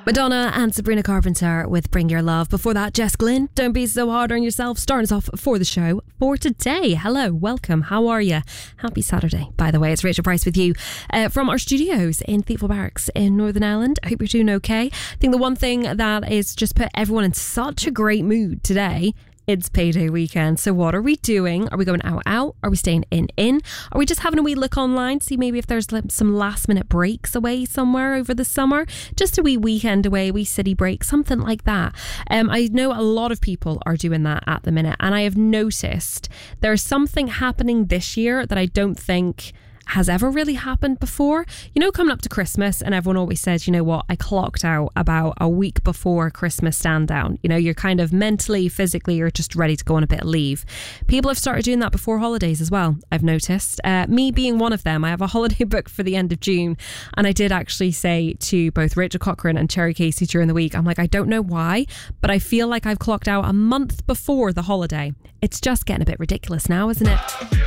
Madonna and Sabrina Carpenter with Bring Your Love. Before that, Jess Glynn, Don't Be So Hard on Yourself, starting us off for the show for today. Hello, welcome, how are you? Happy Saturday, by the way. It's Rachel Price with you from our studios in Thiepval Barracks in Northern Ireland. I hope you're doing okay. I think the one thing that is just put everyone in such a great mood today, it's payday weekend. So what are we doing? Are we going out? Are we staying in? Are we just having a wee look online, see maybe if there's some last minute breaks away somewhere over the summer? Just a wee weekend away, wee city break, something like that. I know a lot of people are doing that at the minute, and I have noticed there's something happening this year that I don't think has ever really happened before. You know, coming up to Christmas, and everyone always says, you know what, I clocked out about a week before Christmas stand down. You know, you're kind of mentally, physically, you're just ready to go on a bit of leave. People have started doing that before holidays as well, I've noticed. Me being one of them, I have a holiday booked for the end of June, and I did actually say to both Rachel Cochran and Cherry Casey during the week, I'm like, I don't know why, but I feel like I've clocked out a month before the holiday. It's just getting a bit ridiculous now, isn't it?